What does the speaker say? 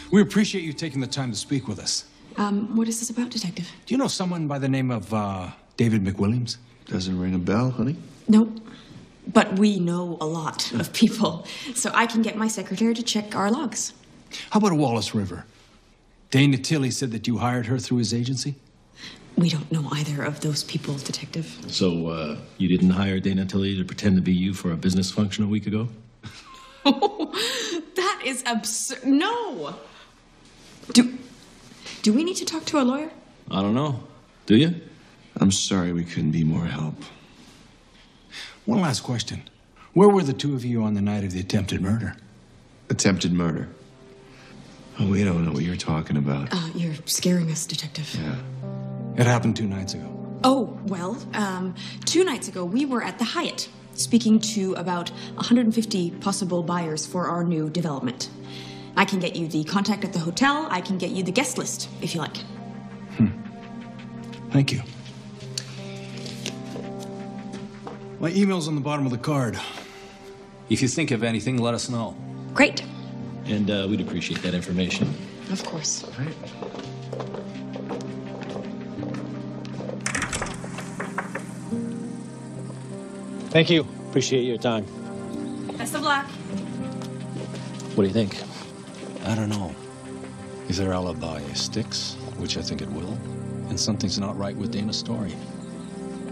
We appreciate you taking the time to speak with us. What is this about, Detective? Do you know someone by the name of David McWilliams? Doesn't ring a bell, honey. Nope. But we know a lot of people, so I can get my secretary to check our logs. How about Wallace River? Dana Tilly said that you hired her through his agency? We don't know either of those people, Detective. So, you didn't hire Dana Tilly to pretend to be you for a business function a week ago? That is absurd. No! Do we need to talk to a lawyer? I don't know. Do you? I'm sorry we couldn't be more help. One last question. Where were the two of you on the night of the attempted murder? Attempted murder. Oh, we don't know what you're talking about. You're scaring us, Detective. Yeah. It happened 2 nights ago. Oh, well, 2 nights ago, we were at the Hyatt, speaking to about 150 possible buyers for our new development. I can get you the contact at the hotel. I can get you the guest list, if you like. Thank you. My email's on the bottom of the card. If you think of anything, let us know. Great. And we'd appreciate that information. Of course. All right. Thank you. Appreciate your time. Best of luck. What do you think? I don't know. If their alibi sticks, which I think it will, and something's not right with Dana's story.